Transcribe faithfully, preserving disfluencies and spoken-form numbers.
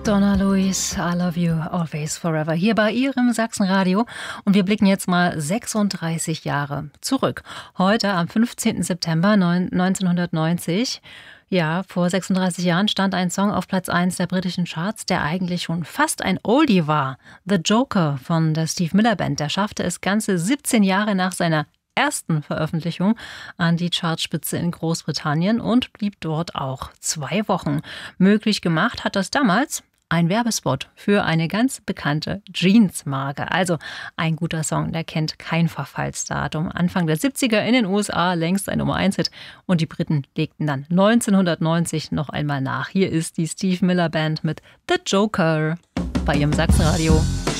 Donna Louise, I love you always forever, hier bei Ihrem Sachsenradio. Und wir blicken jetzt mal sechsunddreißig Jahre zurück. Heute am fünfzehnten September neunzehnhundertneunzig. Ja, vor sechsunddreißig Jahren stand ein Song auf Platz eins der britischen Charts, der eigentlich schon fast ein Oldie war. The Joker von der Steve Miller Band, der schaffte es ganze siebzehn Jahre nach seiner ersten Veröffentlichung an die Chartspitze in Großbritannien und blieb dort auch zwei Wochen. Möglich gemacht hat das damals ein Werbespot für eine ganz bekannte Jeans-Marke. Also ein guter Song, der kennt kein Verfallsdatum. Anfang der siebziger in den U S A längst ein Nummer eins Hit und die Briten legten dann neunzehnhundertneunzig noch einmal nach. Hier ist die Steve Miller Band mit The Joker bei ihrem Sachsenradio.